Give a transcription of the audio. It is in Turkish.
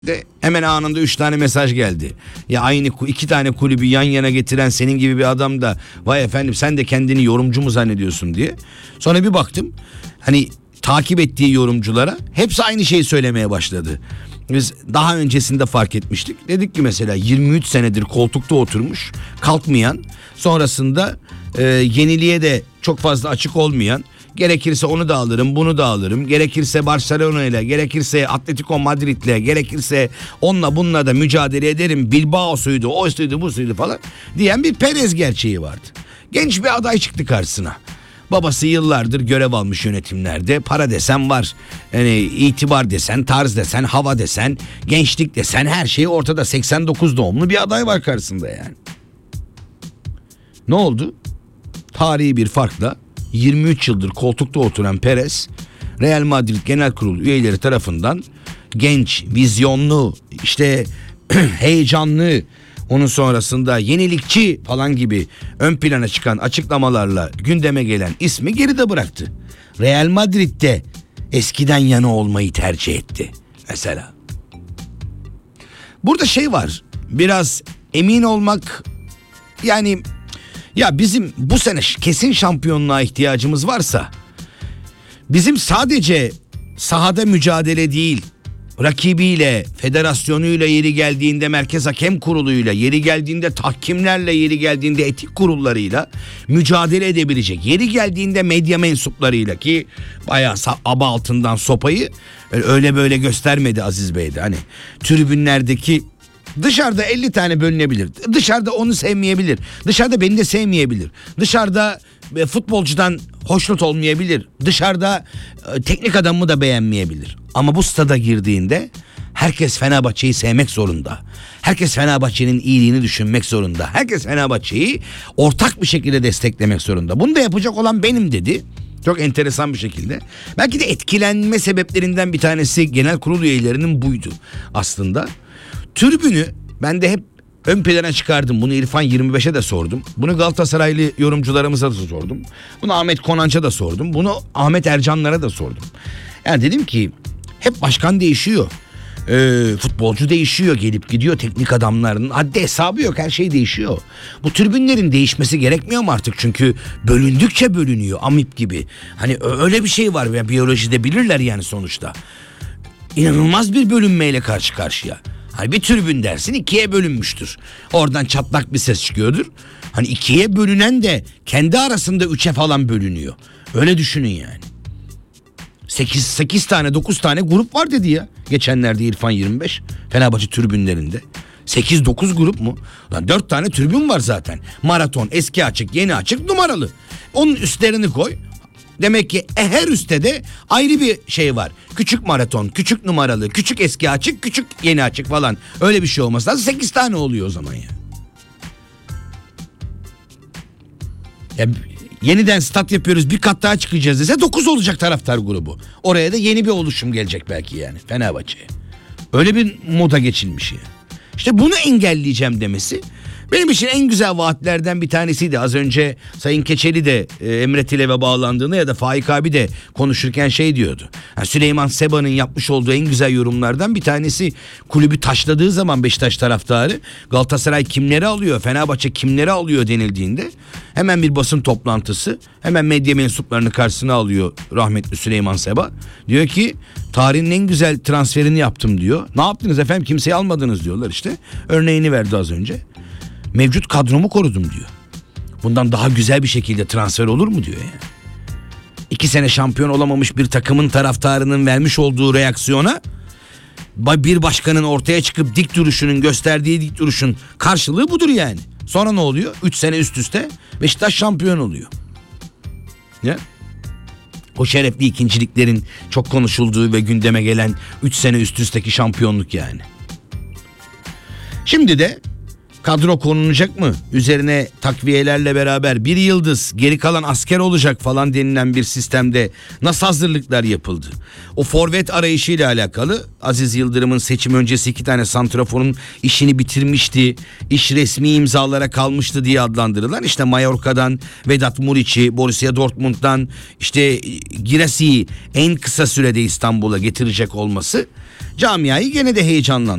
de hemen anında 3 tane mesaj geldi. Ya aynı iki tane kulübü yan yana getiren senin gibi bir adam da vay efendim sen de kendini yorumcu mu zannediyorsun diye. Sonra bir baktım hani takip ettiği yorumculara hepsi aynı şeyi söylemeye başladı. Biz daha öncesinde fark etmiştik. Dedik ki mesela 23 senedir koltukta oturmuş, kalkmayan, sonrasında yeniliğe de çok fazla açık olmayan, gerekirse onu da alırım, bunu da alırım, gerekirse Barcelona ile, gerekirse Atletico Madrid ile, gerekirse onunla bununla da mücadele ederim, Bilbao'suydu, oydu, busuydu falan diyen bir Perez gerçeği vardı. Genç bir aday çıktı karşısına. Babası yıllardır görev almış yönetimlerde. Para desen var. Yani itibar desen, tarz desen, hava desen, gençlik desen her şey ortada. 89 doğumlu bir aday var karşısında yani. Ne oldu? Tarihi bir farkla 23 yıldır koltukta oturan Perez, Real Madrid Genel Kurulu üyeleri tarafından genç, vizyonlu, işte heyecanlı, onun sonrasında yenilikçi falan gibi ön plana çıkan açıklamalarla gündeme gelen ismi geride bıraktı. Real Madrid'de eskiden yana olmayı tercih etti mesela. Burada şey var, biraz emin olmak, yani ya bizim bu sene kesin şampiyonluğa ihtiyacımız varsa bizim sadece sahada mücadele değil, rakibiyle, federasyonuyla, yeri geldiğinde merkez hakem kuruluyla, yeri geldiğinde tahkimlerle, yeri geldiğinde etik kurullarıyla mücadele edebilecek, yeri geldiğinde medya mensuplarıyla, ki bayağı aba altından sopayı öyle böyle göstermedi Aziz Bey de, hani tribünlerdeki dışarıda 50 tane bölünebilir, dışarıda onu sevmeyebilir, dışarıda beni de sevmeyebilir, dışarıda futbolcudan hoşnut olmayabilir, dışarıda teknik adamımı da beğenmeyebilir. Ama bu stada girdiğinde herkes Fenerbahçe'yi sevmek zorunda. Herkes Fenerbahçe'nin iyiliğini düşünmek zorunda. Herkes Fenerbahçe'yi ortak bir şekilde desteklemek zorunda. Bunu da yapacak olan benim dedi. Çok enteresan bir şekilde. Belki de etkilenme sebeplerinden bir tanesi genel kurul üyelerinin buydu aslında. Tribünü ben de hep ön plana çıkardım. Bunu İrfan 25'e de sordum. Bunu Galatasaraylı yorumcularımıza da sordum. Bunu Ahmet Konanç'a da sordum. Bunu Ahmet Ercanlara da sordum. Yani dedim ki hep başkan değişiyor. Futbolcu değişiyor, gelip gidiyor, teknik adamların haddi hesabı yok, her şey değişiyor. Bu tribünlerin değişmesi gerekmiyor mu artık? Çünkü bölündükçe bölünüyor, amip gibi. Hani öyle bir şey var ya, biyolojide bilirler yani sonuçta. İnanılmaz bir bölünmeyle karşı karşıya. Hani bir tribün dersin ikiye bölünmüştür. Oradan çatlak bir ses çıkıyordur. Hani ikiye bölünen de kendi arasında 3'e falan bölünüyor. Öyle düşünün yani. 8 tane 9 tane grup var dedi ya geçenlerde İrfan 25 Fenerbahçe tribünlerinde. 8-9 grup mu? Lan 4 tane tribün var zaten. Maraton, eski açık, yeni açık, numaralı. Onun üstlerini koy. Demek ki her üstte de ayrı bir şey var. Küçük maraton, küçük numaralı, küçük eski açık, küçük yeni açık falan. Öyle bir şey olması lazım. 8 tane oluyor o zaman ya. Ya yeniden stat yapıyoruz, bir kat daha çıkacağız dese 9 olacak taraftar grubu. Oraya da yeni bir oluşum gelecek belki yani Fenerbahçe'ye. Öyle bir moda geçilmiş ya. İşte bunu engelleyeceğim demesi benim için en güzel vaatlerden bir tanesiydi. Az önce Sayın Keçeli de Emre Tilev'e bağlandığını ya da Faik abi de konuşurken şey diyordu. Yani Süleyman Seba'nın yapmış olduğu en güzel yorumlardan bir tanesi, kulübü taşladığı zaman Beşiktaş taraftarı Galatasaray kimleri alıyor, Fenerbahçe kimleri alıyor denildiğinde hemen bir basın toplantısı, hemen medya mensuplarını karşısına alıyor rahmetli Süleyman Seba. Diyor ki tarihin en güzel transferini yaptım diyor. Ne yaptınız efendim, kimseyi almadınız diyorlar işte. Örneğini verdi az önce. Mevcut kadromu korudum diyor. Bundan daha güzel bir şekilde transfer olur mu diyor yani. 2 sene şampiyon olamamış bir takımın taraftarının vermiş olduğu reaksiyona bir başkanın ortaya çıkıp dik duruşunun gösterdiği dik duruşun karşılığı budur yani. Sonra ne oluyor? 3 sene üst üste Beşiktaş şampiyon oluyor. Ya? O şerefli ikinciliklerin çok konuşulduğu ve gündeme gelen 3 sene üst üsteki şampiyonluk yani. Şimdi de kadro konulacak mı? Üzerine takviyelerle beraber bir yıldız, geri kalan asker olacak falan denilen bir sistemde nasıl hazırlıklar yapıldı? O forvet arayışıyla alakalı Aziz Yıldırım'ın seçim öncesi 2 tane santraforun işini bitirmişti, iş resmi imzalara kalmıştı diye adlandırılan işte Mallorca'dan Vedat Muriç'i, Borussia Dortmund'dan işte Girassi'yi en kısa sürede İstanbul'a getirecek olması camiayı gene de heyecanlandırır.